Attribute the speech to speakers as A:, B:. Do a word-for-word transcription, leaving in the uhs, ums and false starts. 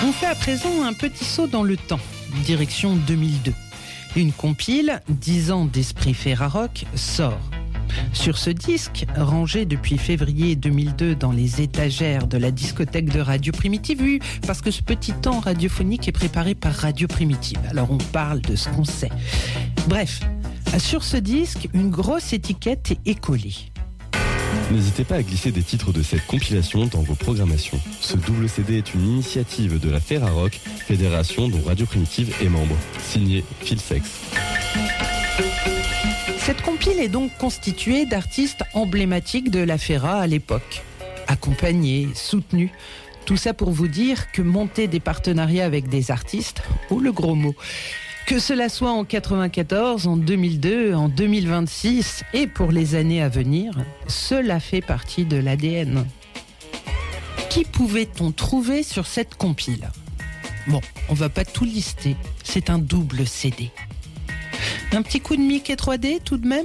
A: On fait à présent un petit saut dans le temps, direction deux mille deux. Une compile, dix ans d'Esprit Ferrarock, sort. Sur ce disque, rangé depuis février deux mille deux dans les étagères de la discothèque de Radio Primitive, oui, parce que ce petit temps radiophonique est préparé par Radio Primitive. Alors on parle de ce qu'on sait. Bref, sur ce disque, une grosse étiquette est collée.
B: N'hésitez pas à glisser des titres de cette compilation dans vos programmations. Ce double C D est une initiative de la Ferrarock, fédération dont Radio Primitive est membre. Signé Phil Sex.
A: Cette compile est donc constituée d'artistes emblématiques de la Ferra à l'époque. Accompagnés, soutenus. Tout ça pour vous dire que monter des partenariats avec des artistes, oh le gros mot. Que cela soit en quatre-vingt-quatorze, en deux mille deux, en deux mille vingt-six et pour les années à venir, cela fait partie de l'A D N. Qui pouvait-on trouver sur cette compile ? Bon, on va pas tout lister, c'est un double C D. Un petit coup de Mickey trois D tout de même ?